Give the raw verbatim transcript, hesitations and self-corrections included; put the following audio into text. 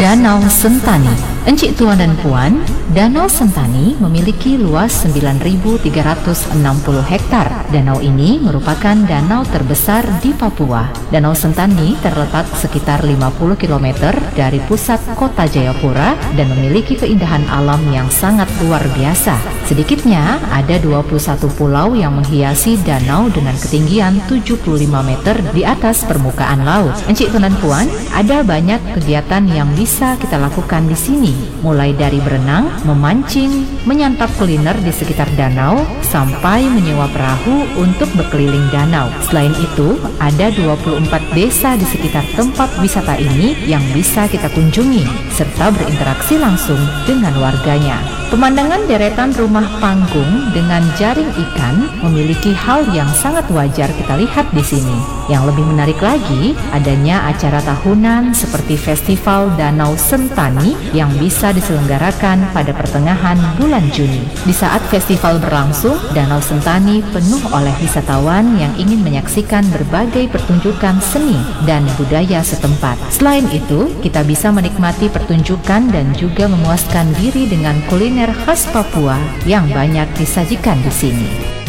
Danau Sentani. Encik Tuan dan Puan, Danau Sentani memiliki luas sembilan ribu tiga ratus enam puluh hektar. Danau ini merupakan danau terbesar di Papua. Danau Sentani terletak sekitar lima puluh kilometer dari pusat kota Jayapura dan memiliki keindahan alam yang sangat luar biasa. Sedikitnya ada dua puluh satu pulau yang menghiasi danau dengan ketinggian tujuh puluh lima meter di atas permukaan laut. Encik Tuan dan Puan, ada banyak kegiatan yang bisa kita lakukan di sini, mulai dari berenang, memancing, menyantap kuliner di sekitar danau, sampai menyewa perahu untuk berkeliling danau. Selain itu, ada dua puluh empat desa di sekitar tempat wisata ini yang bisa kita kunjungi, serta berinteraksi langsung dengan warganya. Pemandangan deretan rumah panggung dengan jaring ikan memiliki hal yang sangat wajar kita lihat di sini. Yang lebih menarik lagi, adanya acara tahunan seperti Festival Danau Sentani yang bisa diselenggarakan pada pertengahan bulan Juni. Di saat festival berlangsung, Danau Sentani penuh oleh wisatawan yang ingin menyaksikan berbagai pertunjukan seni dan budaya setempat. Selain itu, kita bisa menikmati pertunjukan dan juga memuaskan diri dengan kuliner khas Papua yang banyak disajikan di sini.